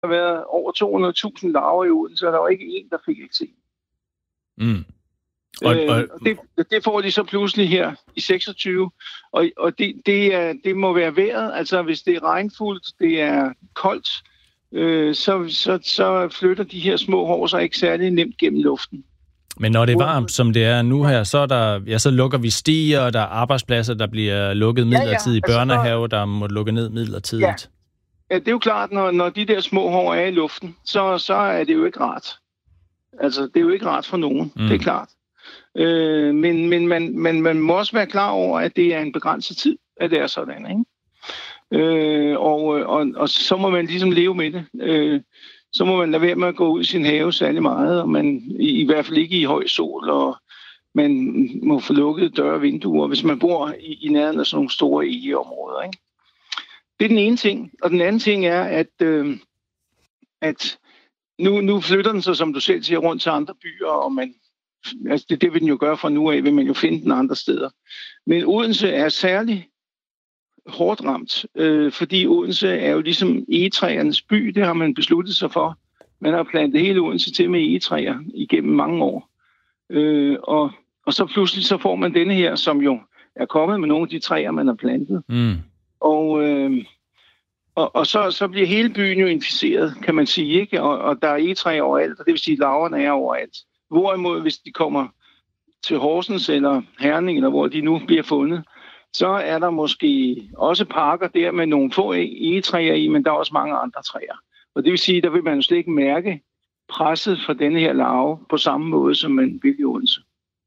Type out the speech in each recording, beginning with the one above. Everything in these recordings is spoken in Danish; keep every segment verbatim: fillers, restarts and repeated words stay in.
har været over to hundrede tusind larver i Odense, så der var ikke en, der fik eksem. Mm. Og, øh, og... og det, det får de så pludselig her i seksogtyve, og, og det, det, er, det må være vejret. Altså hvis det er regnfuldt, det er koldt, øh, så, så, så flytter de her små hår sig ikke særlig nemt gennem luften. Men når det er varmt, som det er nu her, så, er der, ja, så lukker vi stier, og der er arbejdspladser, der bliver lukket midlertidigt, ja, ja. Altså, børnehaver, der må lukke ned midlertidigt. Ja. Ja, det er jo klart, når, når de der små hår er i luften, så, så er det jo ikke rart. Altså, det er jo ikke rart for nogen, mm. det er klart. Øh, men men man, man, man må også være klar over, at det er en begrænset tid, at det er sådan, ikke? Øh, og, og, og så må man ligesom leve med det. Øh, så må man lade være med at gå ud i sin have særlig meget, og man i, i hvert fald ikke i høj sol, og man må få lukket døre og vinduer, hvis man bor i, i nærheden af sådan nogle store egeområder, ikke? Det er den ene ting. Og den anden ting er, at, øh, at nu, nu flytter den sig, som du selv siger, rundt til andre byer, og man, altså det, det vil den jo gøre fra nu af, vil man jo finde den andre steder. Men Odense er særlig hårdt ramt, øh, fordi Odense er jo ligesom egetræernes by, det har man besluttet sig for. Man har plantet hele Odense til med egetræer igennem mange år. Øh, og, og så pludselig så får man denne her, som jo er kommet med nogle af de træer, man har plantet. Mm. Og, øh, og, og så, så bliver hele byen jo inficeret, kan man sige, ikke? Og, og der er egetræer overalt, og det vil sige, at larverne er overalt. Hvorimod, hvis de kommer til Horsens eller Herning, eller hvor de nu bliver fundet, så er der måske også parker der med nogle få egetræer i, men der er også mange andre træer. Og det vil sige, der vil man jo slet ikke mærke presset fra denne her larve på samme måde, som man vil i Odense.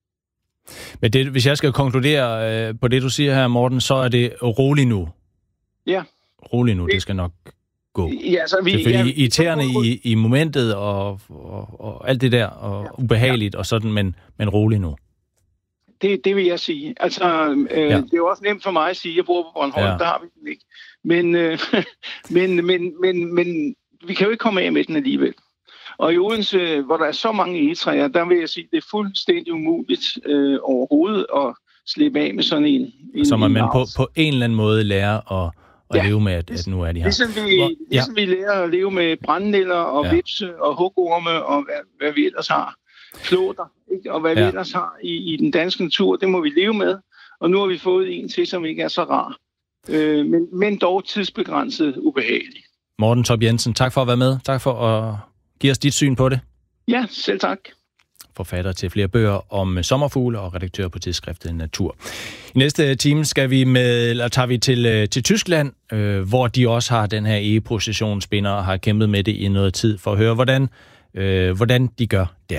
Men det, hvis jeg skal konkludere øh, på det, du siger her, Morten, så er det roligt nu. Ja. Roligt nu, det skal nok gå. Ja, så vi, selvfølgelig ja, irriterende i, i momentet og, og, og alt det der, og ja. ubehageligt og sådan, men, men roligt nu. Det, det vil jeg sige. Altså, øh, ja. det er jo også nemt for mig at sige, at jeg bor på Bornholm, ja. der har vi den ikke. Men, øh, men, men, men, men vi kan jo ikke komme af med den alligevel. Og i Odense, hvor der er så mange egetræer, der vil jeg sige, at det er fuldstændig umuligt øh, overhovedet at slippe af med sådan en. en så man på, på en eller anden måde lærer at, at ja. leve med, at, at nu er de her. Ligesom vi, hvor, ja. ligesom vi lærer at leve med brændenælder og ja. vipse og hugorme og hvad, hvad vi ellers har. Flåter, ikke? Og hvad ja. vi ellers har i, i den danske natur, det må vi leve med. Og nu har vi fået en til, som ikke er så rar. Øh, men, men dog tidsbegrænset ubehagelig. Morten Top Jensen, tak for at være med. Tak for at give os dit syn på det. Ja, selv tak. Forfatter til flere bøger om sommerfugle og redaktør på tidsskriftet Natur. I næste time skal vi med, eller tager vi til, til Tyskland, øh, hvor de også har den her egeprocessionsspinder og har kæmpet med det i noget tid, for at høre, hvordan, øh, hvordan de gør der.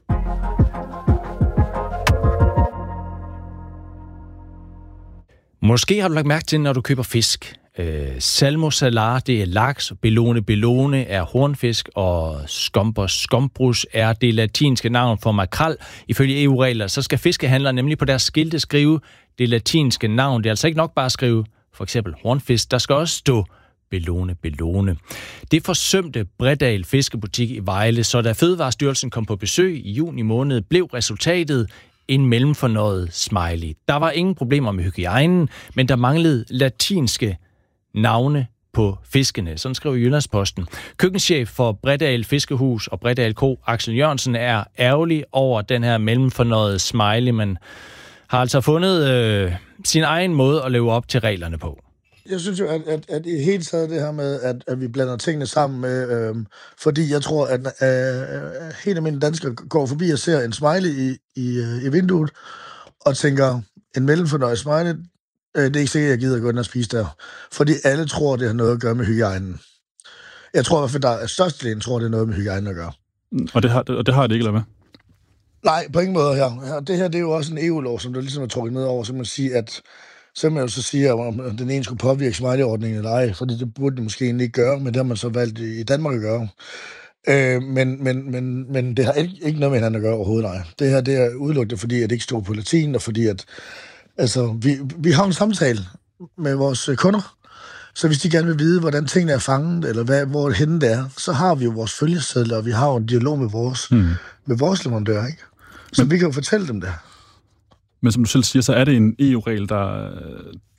Måske har du lagt mærke til, når du køber fisk. Øh, salmo salar, det er laks, bellone bellone er hornfisk, og scombros scombrus er det latinske navn for makrel. Ifølge E U-regler, så skal fiskehandlere nemlig på deres skilte skrive det latinske navn. Det er altså ikke nok bare at skrive for eksempel hornfisk, der skal også stå bellone bellone. Det forsømte Bredal Fiskebutik i Vejle, så da Fødevarestyrelsen kom på besøg i juni måned, blev resultatet en mellemfornøjet smiley. Der var ingen problemer med hygiejnen, men der manglede latinske navne på fiskene. Sådan skriver Jyllandsposten. Køkkenchef for Bredal Fiskehus og Bredal Co. Axel Jørgensen er ærgerlig over den her mellemfornøjede smiley, men har altså fundet øh, sin egen måde at leve op til reglerne på. Jeg synes jo, at, at, at i hele taget det her med, at, at vi blander tingene sammen med, øh, fordi jeg tror, at øh, helt almindelige danskere går forbi og ser en smiley i, i, i vinduet, og tænker, en mellemfornøjet smiley, øh, det er ikke sikkert, at jeg gider at gå ind og spise der. Fordi alle tror, det har noget at gøre med hygiejnen. Jeg tror i hvert fald, der er størstedelen tror, det er noget med hygiejnen at gøre. Og det har, og det, har det ikke, eller hvad? Nej, på ingen måde her. Det her det er jo også en E U-lov, som der ligesom er trukket ned over, så man siger, at så man jo så sige, om den ene skulle påvirke smiley-ordningen eller ej, fordi det burde de måske egentlig ikke gøre, men det har man så valgt i Danmark at gøre. Øh, men, men, men, men det har ikke, ikke noget med hinanden at gøre overhovedet, nej. Det her det er udelukket, fordi at det ikke står på latin, og fordi at altså, vi, vi har en samtale med vores kunder, så hvis de gerne vil vide, hvordan tingene er fanget, eller hvad, hvor henne det er, så har vi jo vores følgesedler, og vi har jo en dialog med vores, hmm. med vores leverandør, ikke? Så men vi kan jo fortælle dem det. Men som du selv siger, så er det en E U-regel, der,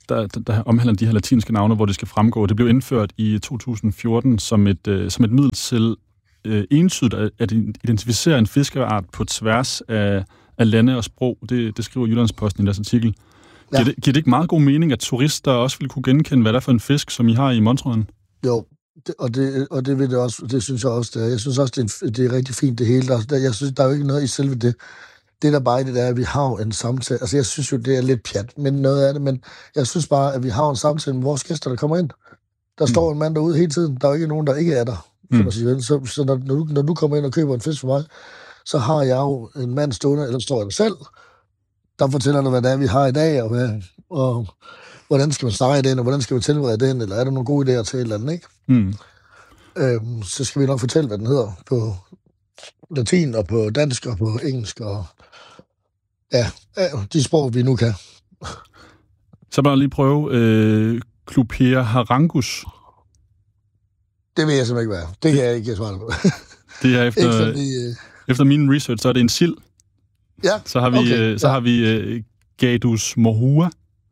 der, der, der omhandler de her latinske navne, hvor det skal fremgå. Det blev indført i to tusind fjorten som et, øh, som et middel til øh, entydigt at, at identificere en fiskeart på tværs af, af lande og sprog. Det, det skriver Jyllandsposten i deres artikel. Ja. Giver, det, giver det ikke meget god mening, at turister også vil kunne genkende, hvad det er for en fisk, som I har i Montrøen? Jo, det, og, det, og det, vil det, også, det synes jeg også, det er. Jeg synes også, det er, det er rigtig fint, det hele. Der, jeg synes, der er jo ikke noget i selve det. Det der bare i det der, at vi har en samtale. Altså, jeg synes jo, det er lidt pjat, men noget af det, men jeg synes bare, at vi har en samtale med vores gæster, der kommer ind. Der mm. står en mand derude hele tiden. Der er jo ikke nogen, der ikke er der. Mm. Så, så når, når, du, når du kommer ind og køber en fisk for mig, så har jeg jo en mand stående, eller står jeg selv, der fortæller dig, hvad det er, vi har i dag, og, hvad, og hvordan skal man stege den, og hvordan skal man tilberede den, eller er der nogle gode idéer til et eller andet, ikke? Mm. Øhm, så skal vi nok fortælle, hvad den hedder på latin, og på dansk, og på engelsk, og ja, de sprog, vi nu kan. Så må jeg lige prøve øh, Clupea harangus. Det ved jeg simpelthen ikke, hvad er. Det kan jeg ikke svare på. Det er efter, fordi, øh... efter min research, så er det en sild. Ja, Så har vi, okay, så ja. har vi uh, Gadus mohua.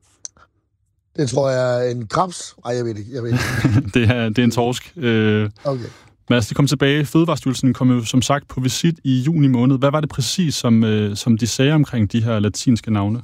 Det tror jeg er en krebs. Ej, jeg ved ikke. Jeg ved ikke. det, er, det er en torsk. Uh, okay. Men altså, de kom tilbage. Fødevarestyrelsen kom jo som sagt på visit i juni måned. Hvad var det præcis, som, uh, som de sagde omkring de her latinske navne?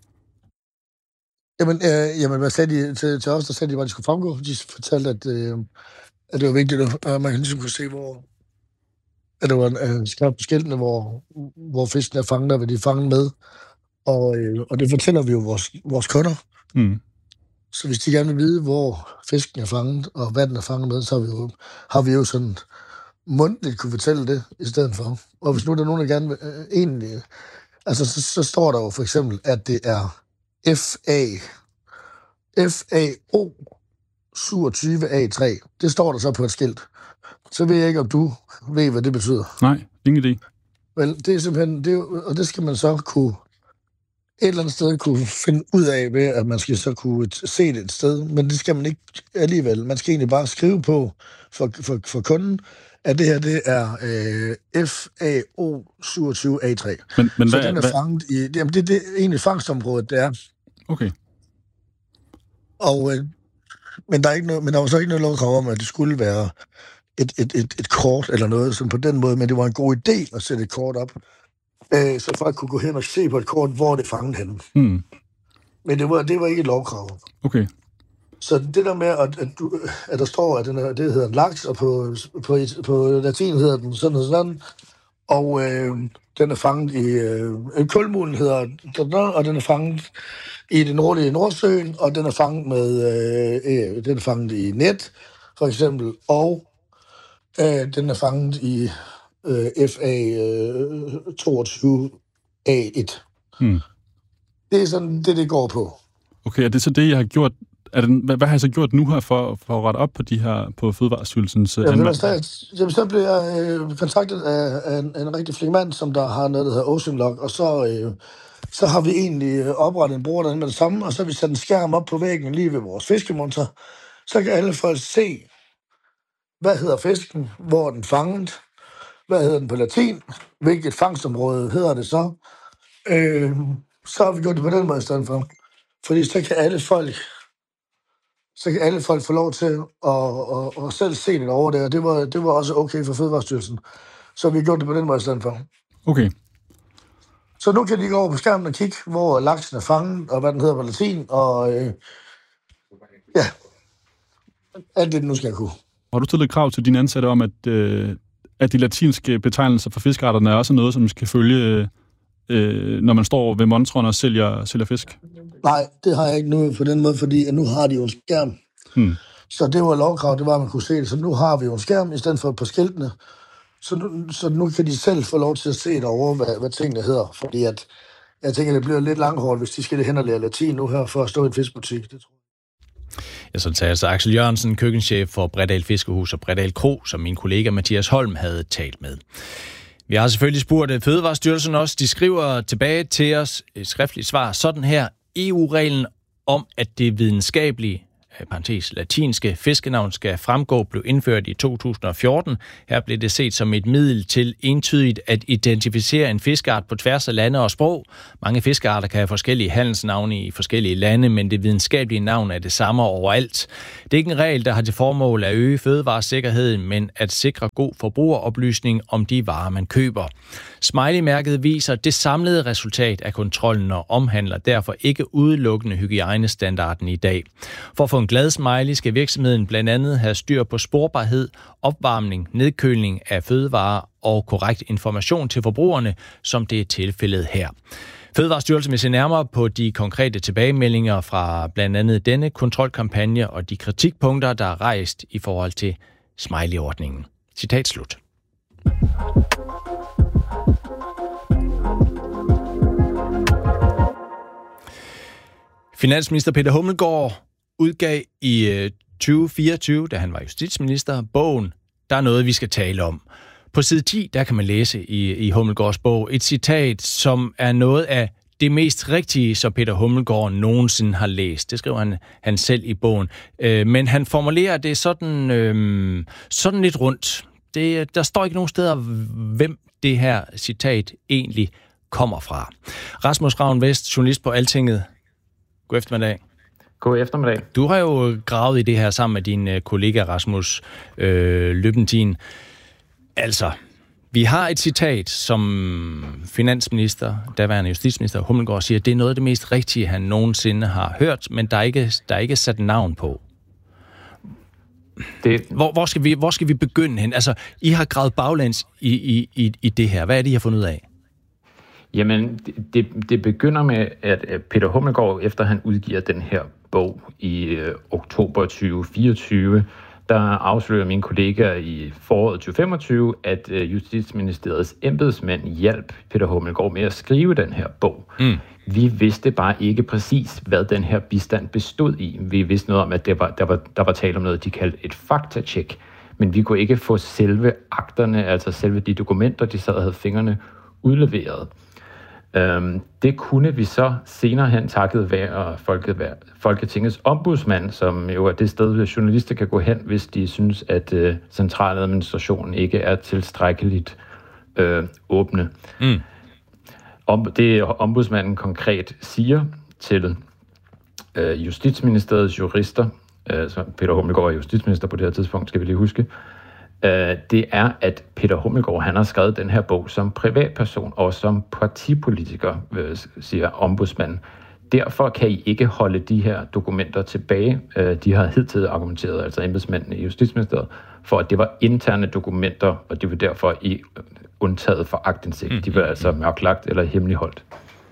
Jamen, øh, jamen hvad sagde de til, til os? Der sagde de, at de skulle fremgå. De fortalte, at, øh, at det var vigtigt, at man ligesom kunne se, hvor at det var øh, skrevet på skiltene, hvor, hvor fisken er fanget, og hvad de er fanget med. Og, øh, og det fortæller vi jo vores, vores kunder. Mm. Så hvis de gerne vil vide, hvor fisken er fanget, og hvad den er fanget med, så har vi jo, har vi jo sådan mundtligt kunne fortælle det i stedet for. Og hvis nu der er nogen, der gerne vil, øh, egentlig... Altså, så, så står der jo for eksempel, at det er F A F A O syvogtyve A tre. Det står der så på et skilt. Så ved jeg ikke, om du ved, hvad det betyder. Nej, ingen idé. Vel, det er simpelthen... Det er, og det skal man så kunne... et eller andet sted kunne finde ud af ved, at man skal så kunne se det et sted, men det skal man ikke alligevel. Man skal egentlig bare skrive på for, for, for kunden, at det her, det er øh, F A O syvogtyve A tre. Men, men så hvad, den er hvad? fanget i... Jamen, det, det er egentlig fangstområdet, det er. Okay. Og, øh, men, der er ikke noget, men der var så ikke noget lovkrav om, at det skulle være et, et, et, et kort eller noget, sådan på den måde, men det var en god idé at sætte et kort op, øh, så folk kunne gå hen og se på et kort, hvor det fangede henne. Hmm. Men det var, det var ikke et lovkrav. Okay. Så det der med, at, at, du, at der står, at den er, det hedder en laks, og på, på, på latin hedder den sådan og sådan, og øh, den er fanget i... Øh, kulmulen hedder den, og den er fanget i det nordlige Nordsøen, og den er fanget med... Øh, den er fanget i net, for eksempel, og øh, den er fanget i øh, F A toogtyve A et. Hmm. Det er sådan det, det går på. Okay, er det så det, jeg har gjort? Er det, hvad, hvad har jeg så gjort nu her for, for at rette op på de her på Fødevarestyrelsens anmærkninger? Jamen, så blev jeg øh, kontaktet af, af en, en rigtig flink mand, som der har noget, der hedder OceanLog, og så, øh, så har vi egentlig oprettet en bruger derinde med det samme, og så har vi sat en skærm op på væggen lige ved vores fiskemonter. Så kan alle folk se, hvad hedder fisken, hvor er den fanget, hvad hedder den på latin, hvilket fangstområde hedder det så. Øh, så har vi gjort det på den måde i stedet for. Fordi så kan alle folk så kan alle folk få lov til at, at, at selv se det over der. Det var, det var også okay for Fødevarestyrelsen. Så vi har gjort det på den måde i stedet for. Okay. Så nu kan de gå over på skærmen og kigge, hvor laksen er fanget, og hvad den hedder på latin, og øh, ja, alt det, nu skal jeg kunne. Har du stillet krav til dine ansatte om, at, øh, at de latinske betegnelser for fiskearterne er også noget, som skal følge, øh, når man står ved montrene og sælger, sælger fisk? Nej, det har jeg ikke nu på den måde, fordi nu har de jo en skærm. Hmm. Så det var lovkrav, det var, at man kunne se det. Så nu har vi jo en skærm, i stedet for på skiltene. Så nu, så nu kan de selv få lov til at se derovre, hvad, hvad tingene hedder. Fordi at, jeg tænker, det bliver lidt langhårdt, hvis de skal hen og lære latin nu her, for at stå i en fiskbutik. Det tror jeg. Ja, så tager altså Axel Jørgensen, køkkenchef for Bredal Fiskehus og Bredal Kro, som min kollega Mathias Holm havde talt med. Vi har selvfølgelig spurgt Fødevarestyrelsen også. De skriver tilbage til os et skriftligt svar sådan her. E U-reglen om, at det videnskabelige parentes latinske fiskenavn skal fremgå, blev indført i to tusind og fjorten. Her blev det set som et middel til entydigt at identificere en fiskeart på tværs af lande og sprog. Mange fiskearter kan have forskellige handelsnavne i forskellige lande, men det videnskabelige navn er det samme overalt. Det er ikke en regel, der har til formål at øge fødevaresikkerheden, men at sikre god forbrugeroplysning om de varer, man køber. Smiley-mærket viser det samlede resultat af kontrollen og omhandler derfor ikke udelukkende hygiejnestandarden i dag. For at få en glad smiley skal virksomheden blandt andet have styr på sporbarhed, opvarmning, nedkølning af fødevarer og korrekt information til forbrugerne, som det er tilfældet her. Fødevarestyrelsen vil se nærmere på de konkrete tilbagemeldinger fra blandt andet denne kontrolkampagne og de kritikpunkter, der er rejst i forhold til smiley-ordningen. Citat slut. Finansminister Peter Hummelgaard udgav i tyve fireogtyve, da han var justitsminister, bogen "Der er noget, vi skal tale om". På side ti, der kan man læse i, i Hummelgaards bog et citat, som er noget af det mest rigtige, som Peter Hummelgaard nogensinde har læst. Det skriver han, han selv i bogen. Øh, men han formulerer det sådan, øh, sådan lidt rundt. Det, der står ikke nogen steder, hvem det her citat egentlig kommer fra. Rasmus Ravn Vest, journalist på Altinget. God eftermiddag. God eftermiddag. Du har jo gravet i det her sammen med din kollega Rasmus øh, Løbentin. Altså, vi har et citat, som finansminister, daværende justitsminister Hummelgaard siger, det er noget af det mest rigtige, han nogensinde har hørt, men der er ikke, der er ikke sat navn på. Det... Hvor, hvor, skal vi, hvor skal vi begynde hen? Altså, I har gravet baglæns i, i, i, i det her. Hvad er det, I har fundet ud af? Jamen, det, det begynder med, at Peter Hummelgaard, efter han udgiver den her bog i øh, oktober tyve fireogtyve, der afslører mine kollegaer i foråret tyve femogtyve, at øh, Justitsministeriets embedsmænd hjalp Peter Hummelgaard med at skrive den her bog. Mm. Vi vidste bare ikke præcis, hvad den her bistand bestod i. Vi vidste noget om, at der var, der var, der var tale om noget, de kaldte et faktatjek, men vi kunne ikke få selve akterne, altså selve de dokumenter, de sad og havde fingrene udleveret. Øhm, det kunne vi så senere hen takket være Folketingets ombudsmand, som jo er det sted, hvor journalister kan gå hen, hvis de synes, at øh, centraladministrationen ikke er tilstrækkeligt øh, åbne. Mm. Om, det ombudsmanden konkret siger til øh, Justitsministeriets jurister, øh, så Peter Hummelgaard er justitsminister på det her tidspunkt, skal vi lige huske, det er, at Peter Hummelgaard, han har skrevet den her bog som privatperson og som partipolitiker, siger ombudsmanden. Derfor kan I ikke holde de her dokumenter tilbage. De har hidtil argumenteret, altså embedsmændene i Justitsministeriet, for at det var interne dokumenter, og det var derfor I undtaget for aktindsigt. De var altså mørklagt eller hemmeligholdt.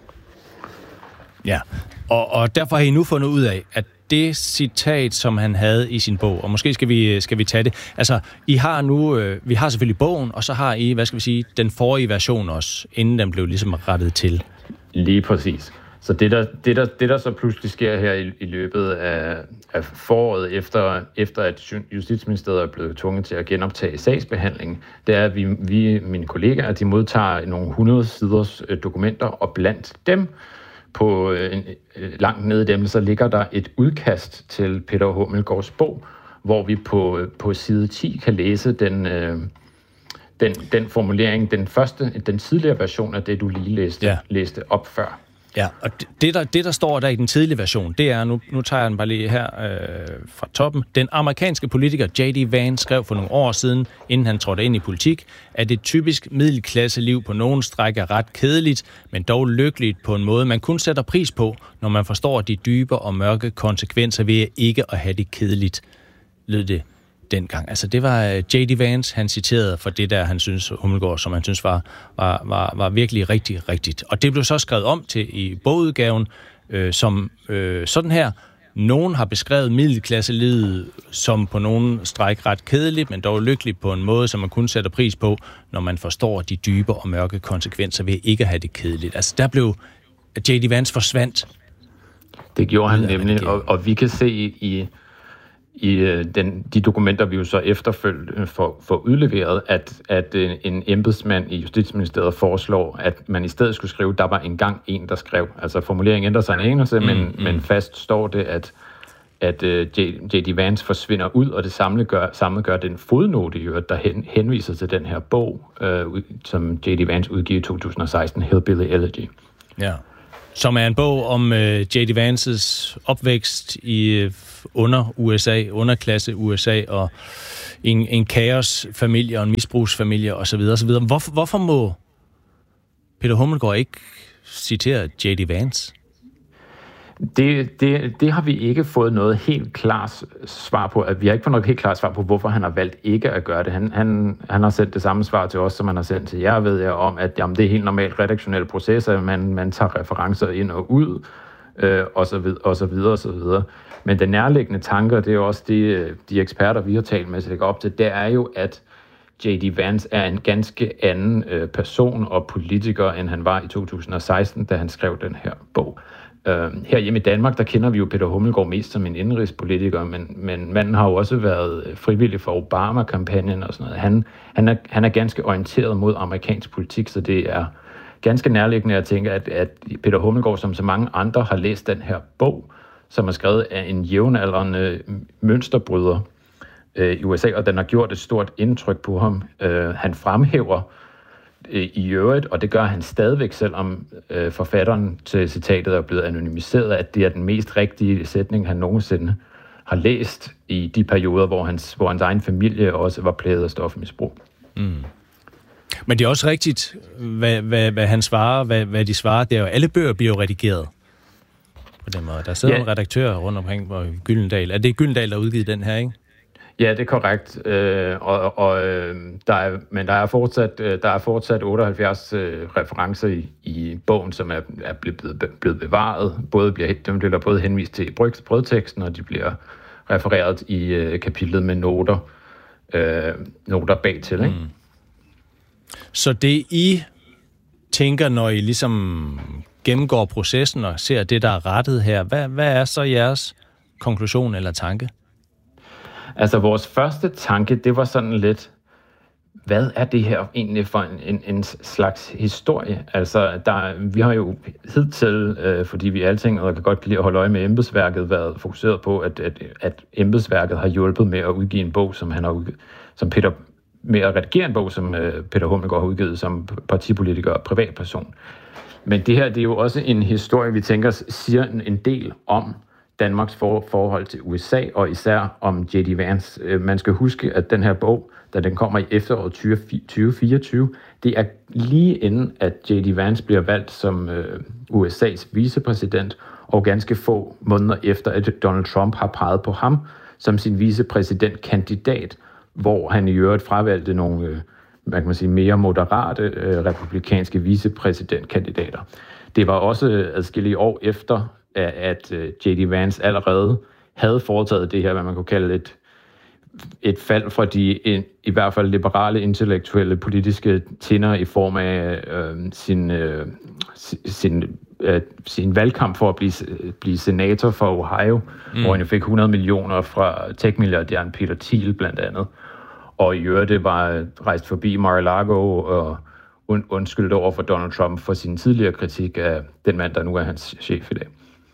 Ja, og, og derfor har I nu fundet ud af, at det citat, som han havde i sin bog, og måske skal vi, skal vi tage det. Altså, I har nu, øh, vi har selvfølgelig bogen, og så har I, hvad skal vi sige, den forrige version også, inden den blev ligesom rettet til. Lige præcis. Så det der, det der, det der så pludselig sker her i, i løbet af, af foråret, efter, efter at Justitsministeriet er blevet tvunget til at genoptage sagsbehandlingen, det er, at vi, vi mine kollegaer, de modtager nogle hundrede siders dokumenter, og blandt dem, på øh, langt nede i dem, så ligger der et udkast til Peter Hummelgaards bog, hvor vi på, på side ti kan læse den, øh, den, den formulering, den første, den tidligere version af det, du lige læste, ja. læste op før. Ja, og det der, det, der står der i den tidlige version, det er, nu, nu tager jeg den bare lige her øh, fra toppen. Den amerikanske politiker J D Vance skrev for nogle år siden, inden han trådte ind i politik, at et typisk middelklasseliv på nogen stræk er ret kedeligt, men dog lykkeligt på en måde, man kun sætter pris på, når man forstår de dybe og mørke konsekvenser ved ikke at have det kedeligt, lød det dengang. Altså det var J D Vance, han citerede for det der, han synes, Hummelgaard, som han synes var, var, var, var virkelig rigtig rigtigt. Og det blev så skrevet om til i bogudgaven, øh, som øh, sådan her. Nogen har beskrevet middelklasselivet som på nogen stræk ret kedeligt, men dog lykkeligt på en måde, som man kun sætter pris på, når man forstår de dybe og mørke konsekvenser ved ikke at have det kedeligt. Altså der blev J D Vance forsvandt. Det gjorde han nemlig, og, og vi kan se i i den, de dokumenter, vi jo så efterfølgende får, får udleveret, at, at en embedsmand i Justitsministeriet foreslår, at man i stedet skulle skrive, der var engang en, der skrev. Altså formuleringen ændrer sig en engelsk, mm, men, mm. men fast står det, at, at øh, J D. Vance forsvinder ud, og det samme gør, samme gør den fodnote, der hen, henviser til den her bog, øh, som J D. Vance udgiver i to tusind og seksten, Hillbilly Elegy. Ja. Som er en bog om øh, J D. Vances opvækst i øh, under U S A, underklasse U S A, og en, en kaosfamilie og en misbrugsfamilie osv. osv. Hvorfor, hvorfor må Peter Hummelgaard ikke citere J D. Vance? Det, det, det har vi ikke fået noget helt klart svar på. Vi har ikke fået noget helt klart svar på, hvorfor han har valgt ikke at gøre det. Han, han, han har sendt det samme svar til os, som han har sendt til jer, ved jeg, om, at jamen, det er helt normalt redaktionelle processer. Man, man tager referencer ind og ud, øh, og, så vid, og så videre, og så videre. Men den nærliggende tanker, det er også de, de eksperter, vi har talt med, sig op til, det er jo, at J D. Vance er en ganske anden øh, person og politiker, end han var i to tusind og seksten, da han skrev den her bog. Uh, her hjemme i Danmark, der kender vi jo Peter Hummelgaard mest som en indrigspolitiker, men, men manden har jo også været frivillig for Obama-kampagnen og sådan noget. Han, han, er, han er ganske orienteret mod amerikansk politik, så det er ganske nærliggende at tænke, at, at Peter Hummelgaard, som så mange andre, har læst den her bog, som er skrevet af en jævnaldrende mønsterbryder uh, i U S A, og den har gjort et stort indtryk på ham. Uh, han fremhæver i øvrigt, og det gør han stadigvæk, selvom øh, forfatteren til citatet er blevet anonymiseret, at det er den mest rigtige sætning, han nogensinde har læst i de perioder, hvor hans, hvor hans egen familie også var plaget af stofmisbrug. Mm. Men det er også rigtigt, hvad, hvad, hvad han svarer, hvad, hvad de svarer. Det er jo, alle bøger bliver jo redigeret på den måde. Der sidder ja. en redaktør rundt omkring på Gyldendal. Er det Gyldendal, der har udgivet den her, ikke? Ja, det er korrekt, øh, og, og øh, der er, men der er fortsat, øh, der er fortsat otteoghalvfjerds øh, referencer i, i bogen, som er, er blevet, blevet bevaret. Både bliver, de bliver både henvist til brødteksten, og de bliver refereret i øh, kapitlet med noter, øh, noter bag til. Ikke? Mm. Så det I tænker, når I ligesom gennemgår processen og ser det, der er rettet her, hvad, hvad er så jeres konklusion eller tanke? Altså, vores første tanke, det var sådan lidt, hvad er det her egentlig for en, en, en slags historie? Altså, der, vi har jo hidtil, øh, fordi vi alting, og kan godt lide at holde øje med embedsværket, været fokuseret på, at, at, at embedsværket har hjulpet med at udgive en bog, som han har udgivet, som Peter, med at redigere en bog, som øh, Peter Hummelgaard har udgivet som partipolitiker og privatperson. Men det her, det er jo også en historie, vi tænker siger en del om Danmarks for, forhold til U S A, og især om J D. Vance. Man skal huske, at den her bog, da den kommer i efteråret tyve fireogtyve, det er lige inden, at J D. Vance bliver valgt som øh, U S A's vicepræsident, og ganske få måneder efter, at Donald Trump har peget på ham som sin vicepræsidentkandidat, hvor han i øvrigt fravalgte nogle øh, man kan man sige, mere moderate øh, republikanske vicepræsidentkandidater. Det var også adskillige år efter, at J D. Vance allerede havde foretaget det her, hvad man kunne kalde et, et fald fra de en, i hvert fald liberale, intellektuelle, politiske tinder i form af øh, sin, øh, sin, øh, sin valgkamp for at blive, blive senator for Ohio, mm. hvor han fik hundrede millioner fra tech-milliardæren Peter Thiel blandt andet. Og i øvrigt det var rejst forbi Mar-a-Lago og undskyldte over for Donald Trump for sin tidligere kritik af den mand, der nu er hans chef i dag.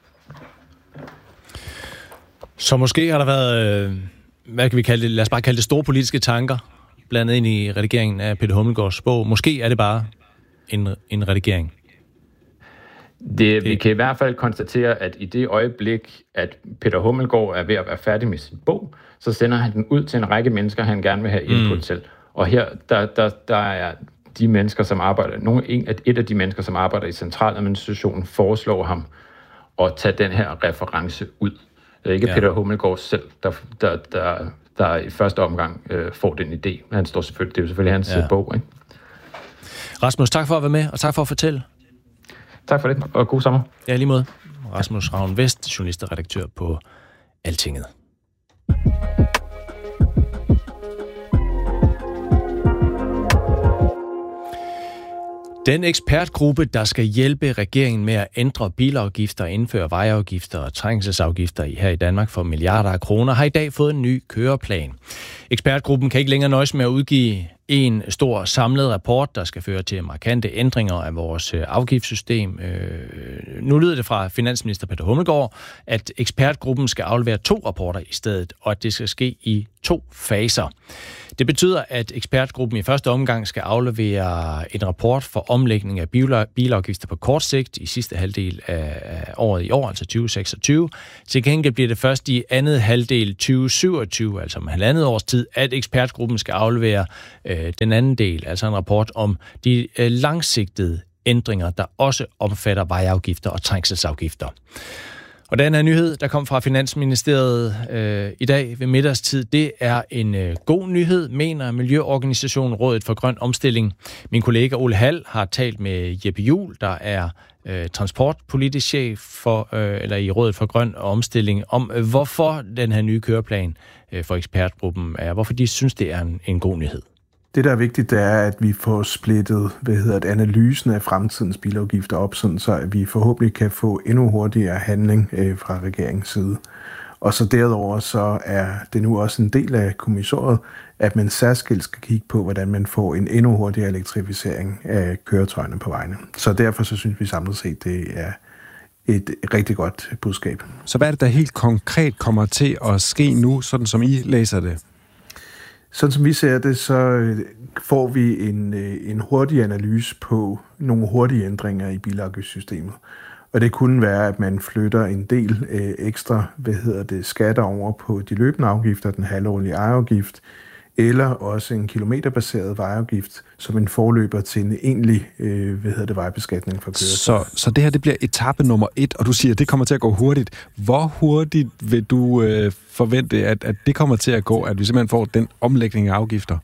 Så måske har der været, hvad kan vi kalde det, lad os bare kalde det store politiske tanker, blandet ind i redigeringen af Peter Hummelgaards bog. Måske er det bare en, en redigering. Det, det. Vi kan i hvert fald konstatere, at i det øjeblik, at Peter Hummelgaard er ved at være færdig med sin bog, så sender han den ud til en række mennesker, han gerne vil have input mm. til. Og her, der, der, der er de mennesker, som arbejder, nogle, en, et af de mennesker, som arbejder i centraladministrationen, foreslår ham at tage den her reference ud. Det er ikke ja. Peter Hummelgaard selv, der, der, der, der i første omgang øh, får den idé. Han står selvfølgelig, det er jo selvfølgelig hans ja. bog. Ikke? Rasmus, tak for at være med, og tak for at fortælle. Tak for det, og god sommer. Ja, lige måde. Rasmus Ravn Vest, journalist og redaktør på Altinget. Den ekspertgruppe, der skal hjælpe regeringen med at ændre bilafgifter, indføre vejafgifter og trængselsafgifter her i Danmark for milliarder af kroner, har i dag fået en ny køreplan. Ekspertgruppen kan ikke længere nøjes med at udgive en stor samlet rapport, der skal føre til markante ændringer af vores afgiftssystem. Nu lyder det fra finansminister Peter Hummelgaard, at ekspertgruppen skal aflevere to rapporter i stedet, og at det skal ske i to faser. Det betyder, at ekspertgruppen i første omgang skal aflevere en rapport for omlægning af bilafgifter på kort sigt i sidste halvdel af året i år, altså tyve seksogtyve. Til gengæld bliver det først i andet halvdel tyve syvogtyve, altså om halvandet års tid, at ekspertgruppen skal aflevere øh, den anden del, altså en rapport om de øh, langsigtede ændringer, der også omfatter vejafgifter og trængselsafgifter. Og den her nyhed, der kom fra Finansministeriet øh, i dag ved middagstid, det er en øh, god nyhed, mener Miljøorganisationen Rådet for Grøn Omstilling. Min kollega Ole Hald har talt med Jeppe Juhl, der er øh, transportpolitisk chef for, øh, eller i Rådet for Grøn Omstilling, om øh, hvorfor den her nye køreplan øh, for ekspertgruppen er, hvorfor de synes, det er en, en god nyhed. Det, der er vigtigt, det er, at vi får splittet hvad hedder det, analysen af fremtidens bilafgifter op, sådan så at vi forhåbentlig kan få endnu hurtigere handling øh, fra regeringens side. Og så derudover så er det nu også en del af kommissoriet, at man særskilt skal kigge på, hvordan man får en endnu hurtigere elektrificering af køretøjerne på vejene. Så derfor så synes vi samlet set, det er et rigtig godt budskab. Så hvad er det, der helt konkret kommer til at ske nu, sådan som I læser det? Sådan som vi ser det, så får vi en, en hurtig analyse på nogle hurtige ændringer i bilafgiftssystemet. Og det kunne være, at man flytter en del øh, ekstra hvad hedder det, skatter over på de løbende afgifter, den halvårlige ejerafgift, eller også en kilometerbaseret vejafgift, som en forløber til en egentlig øh, hvad hedder det, vejbeskatning for køretøjer. Så, så det her det bliver etape nummer et, og du siger, at det kommer til at gå hurtigt. Hvor hurtigt vil du øh, forvente, at, at det kommer til at gå, at vi simpelthen får den omlægning af afgifter?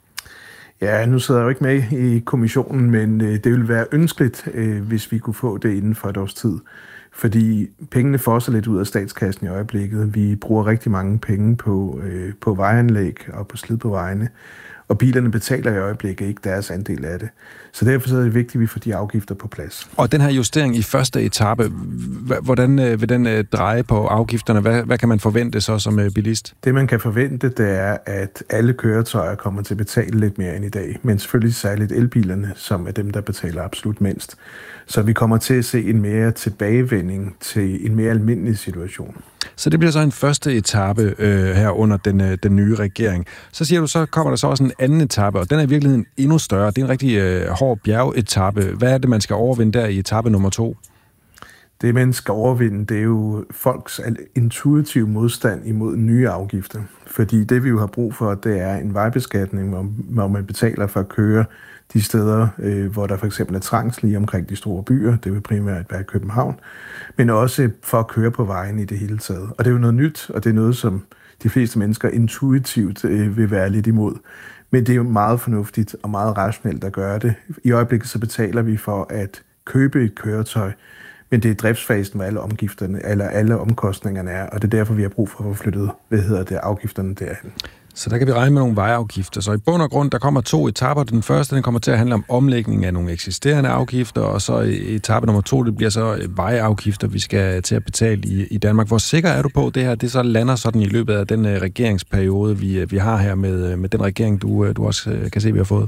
Ja, nu sidder jeg jo ikke med i kommissionen, men øh, det ville være ønskeligt, øh, hvis vi kunne få det inden for et års tid. Fordi pengene fosser lidt ud af statskassen i øjeblikket. Vi bruger rigtig mange penge på, øh, på vejanlæg og på slid på vejene. Og bilerne betaler i øjeblikket ikke deres andel af det. Så derfor er det vigtigt, at vi får de afgifter på plads. Og den her justering i første etape, hvordan vil den dreje på afgifterne? Hvad, hvad kan man forvente så som bilist? Det man kan forvente, det er, at alle køretøjer kommer til at betale lidt mere end i dag. Men selvfølgelig særligt elbilerne, som er dem, der betaler absolut mindst. Så vi kommer til at se en mere tilbagevending til en mere almindelig situation. Så det bliver så en første etape øh, her under den, øh, den nye regering. Så siger du, så kommer der så også en anden etape, og den er i virkeligheden endnu større. Det er en rigtig øh, hård bjergetape. Hvad er det, man skal overvinde der i etape nummer to? Det, man skal overvinde, det er jo folks intuitive modstand imod nye afgifter. Fordi det, vi jo har brug for, det er en vejbeskatning, hvor, hvor man betaler for at køre de steder, øh, hvor der for eksempel er trængsel lige omkring de store byer. Det vil primært være København. Men også for at køre på vejen i det hele taget. Og det er jo noget nyt, og det er noget, som de fleste mennesker intuitivt øh, vil være lidt imod. Men det er jo meget fornuftigt og meget rationelt at gøre det. I øjeblikket så betaler vi for at købe et køretøj, men det er driftsfasen, hvor alle omgifterne, eller alle omkostningerne er, og det er derfor, vi har brug for at få flyttet, hvad hedder det, afgifterne derhen. Så der kan vi regne med nogle vejafgifter. Så i bund og grund, der kommer to etaper. Den første, den kommer til at handle om omlægning af nogle eksisterende afgifter, og så etape nummer to, det bliver så vejafgifter, vi skal til at betale i, i Danmark. Hvor sikker er du på, det her det så lander sådan i løbet af den uh, regeringsperiode, vi, vi har her med, med den regering, du, du også uh, kan se, vi har fået?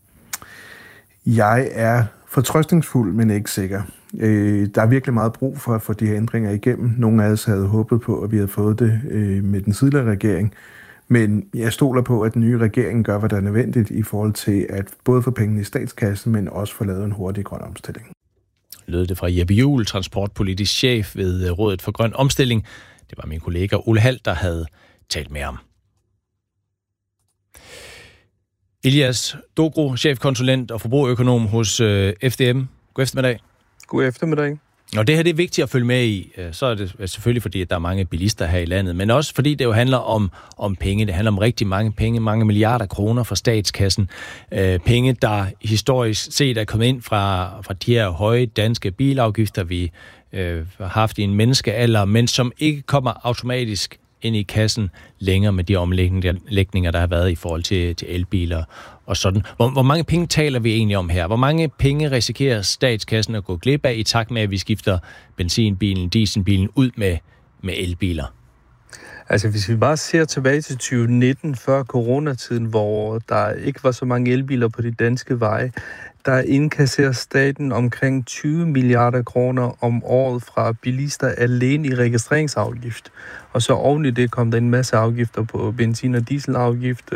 Jeg er fortrøstningsfuld, men ikke sikker. Øh, der er virkelig meget brug for at få de her ændringer igennem. Nogle af os havde håbet på, at vi havde fået det øh, med den tidligere regering. Men jeg stoler på, at den nye regering gør, hvad der er nødvendigt i forhold til at både få pengene i statskassen, men også få lavet en hurtig grøn omstilling. Lød det fra Jeppe Juhl, transportpolitisk chef ved Rådet for Grøn Omstilling. Det var min kollega Ole Hald, der havde talt med ham. Elias Dogro, chefkonsulent og forbrugerøkonom hos F D M. God eftermiddag. God eftermiddag. Og det her det er vigtigt at følge med i. Så er det selvfølgelig fordi, at der er mange bilister her i landet, men også fordi det jo handler om, om penge. Det handler om rigtig mange penge, mange milliarder kroner fra statskassen. Øh, penge, der historisk set er kommet ind fra, fra de her høje danske bilafgifter, vi øh, har haft i en menneskealder, men som ikke kommer automatisk ind i kassen længere med de omlægninger, der har været i forhold til, til elbiler og sådan. Hvor, hvor mange penge taler vi egentlig om her? Hvor mange penge risikerer statskassen at gå glip af i takt med, at vi skifter benzinbilen, dieselbilen ud med, med elbiler? Altså, hvis vi bare ser tilbage til tyve nitten, før coronatiden, hvor der ikke var så mange elbiler på de danske veje, der indkasserer staten omkring tyve milliarder kroner om året fra bilister alene i registreringsafgift. Og så oven i det kom der en masse afgifter på benzin- og dieselafgift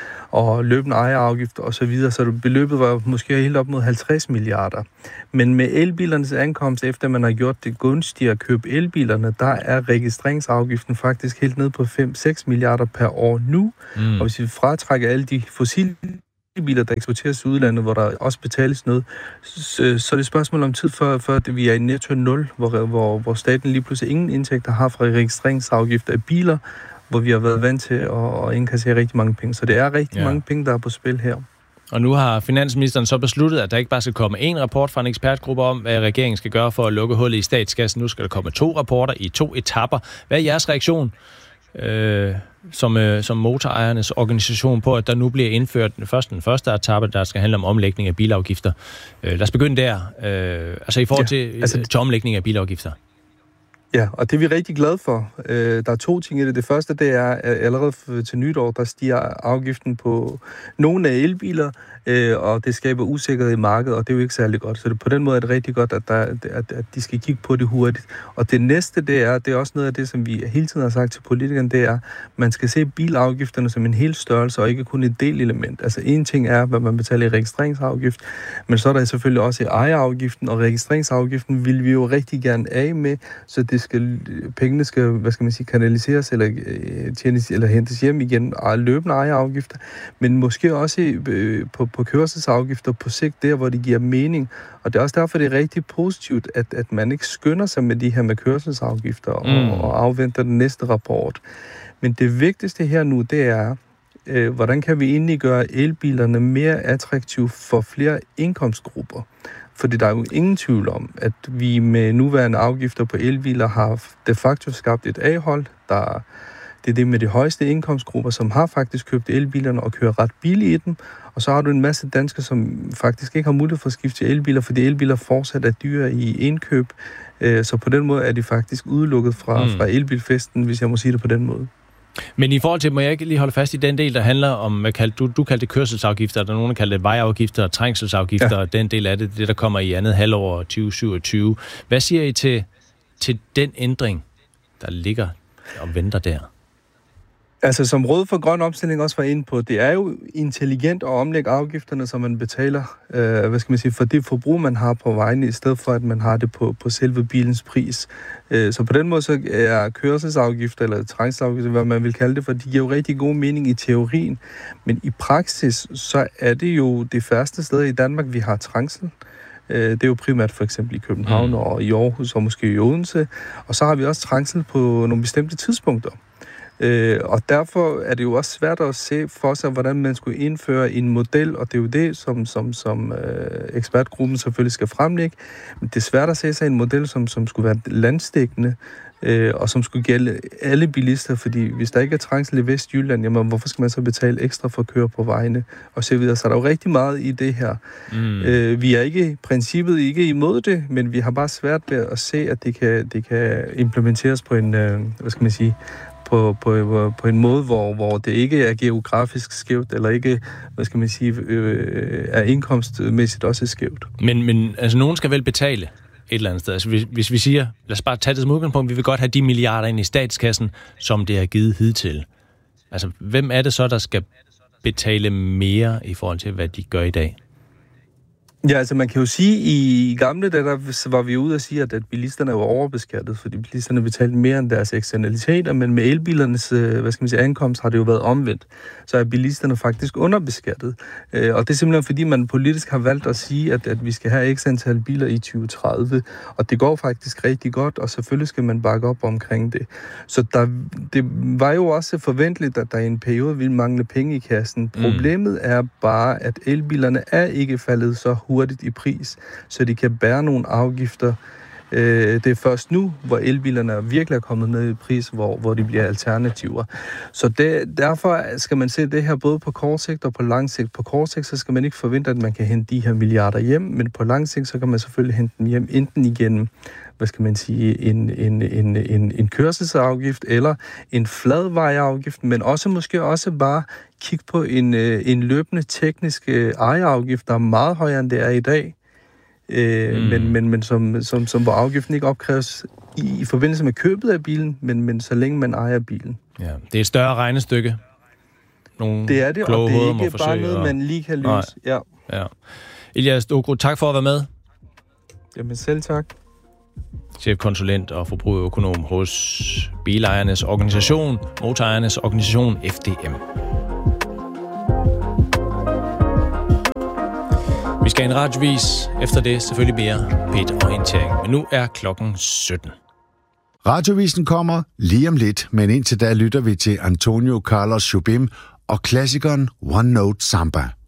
og løbende ejerafgift og så videre, så beløbet var måske helt op mod halvtreds milliarder. Men med elbilernes ankomst, efter man har gjort det gunstigere at købe elbilerne, der er registreringsafgiften faktisk helt ned på fem til seks milliarder per år nu. Mm. Og hvis vi fratrækker alle de fossile biler, der eksporteres til udlandet, hvor der også betales noget, så, så er det et spørgsmål om tid, før, før det, vi er i netto nul, hvor, hvor, hvor staten lige pludselig ingen indtægter har fra registreringsafgifter af biler, hvor vi har været vant til at, at indkassere rigtig mange penge. Så det er rigtig ja. mange penge, der er på spil her. Og nu har finansministeren så besluttet, at der ikke bare skal komme en rapport fra en ekspertgruppe om, hvad regeringen skal gøre for at lukke hullet i statskassen. Nu skal der komme to rapporter i to etapper. Hvad er jeres reaktion øh, som, øh, som motorejernes organisation på, at der nu bliver indført først den første etape, der skal handle om omlægning af bilafgifter? Øh, lad os begynde der. Øh, altså i forhold til, ja, altså, til omlægning af bilafgifter. Ja, og det er vi rigtig glade for. Øh, der er to ting i det. Det første, det er, at allerede til nytår, der stiger afgiften på nogle af elbiler, øh, og det skaber usikkerhed i markedet, og det er jo ikke særlig godt. Så det, på den måde er det rigtig godt, at, der, at, at de skal kigge på det hurtigt. Og det næste, det er, det er også noget af det, som vi hele tiden har sagt til politikerne, det er, man skal se bilafgifterne som en hel størrelse, og ikke kun et delelement. Altså en ting er, hvad man betaler i registreringsafgift, men så er der selvfølgelig også i ejerafgiften, og registreringsafgiften vil vi jo rigtig gerne af med, så det skal, pengene skal, hvad skal man sige, kanaliseres eller, tjenes, eller hentes hjem igen, og løbende ejerafgifter, men måske også øh, på, på kørselsafgifter på sigt, der hvor det giver mening. Og det er også derfor, det er rigtig positivt, at, at man ikke skynder sig med de her med kørselsafgifter og, mm. og afventer den næste rapport. Men det vigtigste her nu, det er, øh, hvordan kan vi egentlig gøre elbilerne mere attraktive for flere indkomstgrupper? Fordi der er jo ingen tvivl om, at vi med nuværende afgifter på elbiler har de facto skabt et A-hold. Der, det er det med de højeste indkomstgrupper, som har faktisk købt elbilerne og kører ret billigt i dem. Og så har du en masse danskere, som faktisk ikke har mulighed for at skifte til elbiler, fordi elbiler fortsat er dyre i indkøb. Så på den måde er de faktisk udelukket fra, mm. fra elbilfesten, hvis jeg må sige det på den måde. Men i forhold til, må jeg ikke lige holde fast i den del, der handler om, hvad kaldte, du, du kaldte det kørselsafgifter, der er nogen, der kalder det vejafgifter og trængselsafgifter, ja. Og den del af det, det der kommer i andet halvår tyve syvogtyve. Hvad siger I til, til den ændring, der ligger og venter der? Altså, som Råd for Grøn Omstilling også var inde på, det er jo intelligent at omlægge afgifterne, så man betaler, øh, hvad skal man sige, for det forbrug, man har på vejene, i stedet for, at man har det på, på selve bilens pris. Øh, så på den måde, så er kørselsafgifter, eller trængselsafgifter, hvad man vil kalde det, for de giver jo rigtig god mening i teorien. Men i praksis, så er det jo det første sted i Danmark, vi har trængsel. Det er jo primært for eksempel i København mm. og i Aarhus og måske i Odense. Og så har vi også trængsel på nogle bestemte tidspunkter. Øh, og derfor er det jo også svært at se for sig, hvordan man skulle indføre en model, og det er jo det, som, som, som øh, ekspertgruppen selvfølgelig skal fremlægge. Men det er svært at se sig en model, som, som skulle være landsdækkende, øh, og som skulle gælde alle bilister, fordi hvis der ikke er trængsel i Vestjylland, jamen hvorfor skal man så betale ekstra for at køre på vejene, og så videre. Så der er jo rigtig meget i det her. Mm. Øh, vi er ikke princippet ikke imod det, men vi har bare svært ved at se, at det kan, det kan implementeres på en, øh, hvad skal man sige, På, på, på en måde, hvor, hvor det ikke er geografisk skævt, eller ikke, hvad skal man sige, øh, er indkomstmæssigt også skævt. Men, men altså, nogen skal vel betale et eller andet sted. Altså, hvis, hvis vi siger, lad os bare tage det som udgangspunkt, vi vil godt have de milliarder ind i statskassen, som det er givet hidtil. Altså, hvem er det så, der skal betale mere i forhold til, hvad de gør i dag? Ja, altså man kan jo sige, i gamle dage, der var vi ude og sige, at, at bilisterne var overbeskattet, fordi bilisterne betalte mere end deres eksternaliteter, men med elbilernes, hvad skal man sige, ankomst har det jo været omvendt. Så er bilisterne faktisk underbeskattet. Og det er simpelthen, fordi man politisk har valgt at sige, at, at vi skal have x antal biler i tyve tredive, og det går faktisk rigtig godt, og selvfølgelig skal man bakke op omkring det. Så der, det var jo også forventeligt, at der i en periode ville mangle penge i kassen. Problemet er bare, at elbilerne er ikke faldet så hurtigt i pris, så de kan bære nogle afgifter Øh, det er først nu, hvor elbilerne virkelig er kommet ned i pris, hvor, hvor de bliver alternativer. Så det, derfor skal man se det her både på kort sigt og på lang sigt. På kort sigt, så skal man ikke forvente, at man kan hente de her milliarder hjem, men på lang sigt, så kan man selvfølgelig hente dem hjem enten igennem, hvad skal man sige, en, en, en, en, en kørselsafgift eller en fladvejafgift, men også måske også bare kigge på en, en løbende teknisk ejerafgift, der er meget højere, end det er i dag, øh, mm. men, men, men som, som, som hvor afgiften ikke opkræves i, i forbindelse med købet af bilen, men, men så længe man ejer bilen. Ja, det er et større regnestykke. Nogle det er det, og det er ikke bare noget, man lige kan løse. Ja. Ja. Elias Dogro, tak for at være med. Jamen selv tak. Chefkonsulent og forbrugerøkonom hos bilejernes organisation, motorejernes organisation F D M. Vi skal en radiovis. Efter det selvfølgelig mere P et-orientering. Men nu er klokken sytten. Radiovisen kommer lige om lidt, men indtil da lytter vi til Antonio Carlos Jobim og klassikeren One Note Samba.